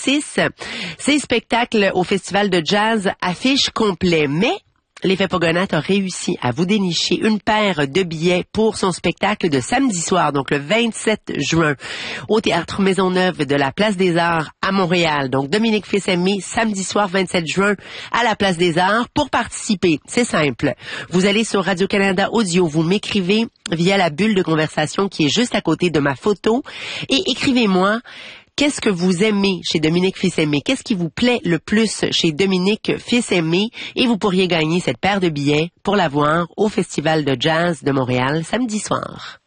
Métis. Ses spectacles au Festival de jazz affichent complet, mais l'Effet Pogonate a réussi à vous dénicher une paire de billets pour son spectacle de samedi soir, donc le 27 juin, au Théâtre Maisonneuve de la Place des Arts à Montréal. Donc, Dominique Fils-Aimé, samedi soir 27 juin à la Place des Arts. Pour participer, c'est simple. Vous allez sur Radio-Canada Audio, vous m'écrivez via la bulle de conversation qui est juste à côté de ma photo et écrivez-moi qu'est-ce que vous aimez chez Dominique Fils-Aimé? Qu'est-ce qui vous plaît le plus chez Dominique Fils-Aimé? Et vous pourriez gagner cette paire de billets pour la voir au Festival de jazz de Montréal samedi soir.